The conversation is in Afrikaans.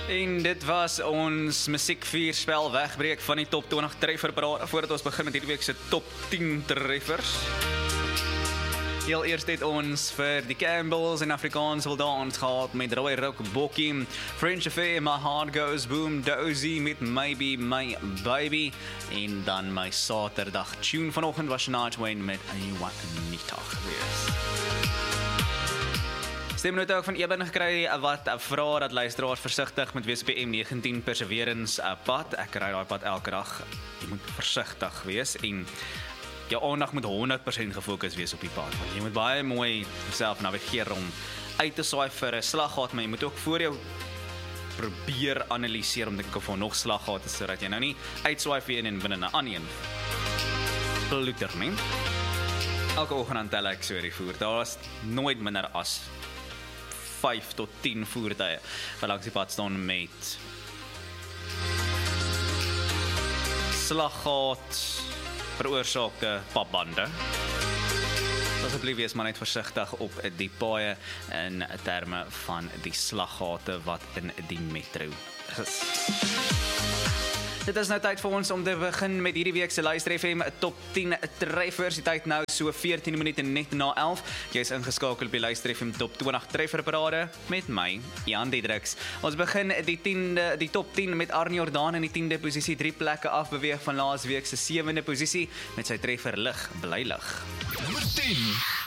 En dit was ons musiekvierspel wegbreek van die top 20 trefferparade voordat ons begin met hierdie week se top 10 treffers. Heel eerst het ons vir die Campbells en Afrikaans wil dans gehad met Roy Rock Bokkie, French Affair, My Heart Goes Boom, Dozy met Maybe My Baby en dan my Saterdag tune vanoggend was Shania Twain met Juanita gewees. Stemnote ook van Eben gekry wat vra dat luisteraars versigtig moet wees op die M19 Perseverance pad. Ek ry daai pad elke dag. Jy moet versigtig wees en jou aandag moet 100% gefokus wees op die pad. Want jy moet baie mooi jouself navigeer om uit te swaai vir 'n slaggat, maar jy moet ook voor jou probeer analiseer om te kyk of daar nog slaggate is sodat jy nou nie uitswaai vir een en binne 'n ander een ploeter nie. Elke oggend dan tel ek so die voer. Daar is nooit minder as 5 tot 10 voertuie wat langs die pad staan met slaggat veroorsaakte papbande. Asseblief wees maar net versigtig op die paaie in terme van die slaggate wat in die metro is. Dit is nou tyd vir ons om te begin met hierdie week se Luister FM top 10 treffers. Die tyd nou so 14 minute net na 11. Jy is ingeskakel op die Luister FM top 20 trefferparade met my, Jan Diedriks. Ons begin die top 10 met Arnie Jordaan in die 10de posisie, 3 plekke afbeweeg van laas week se 7de posisie met sy treffer Lig Bly Lig. Nummer 10.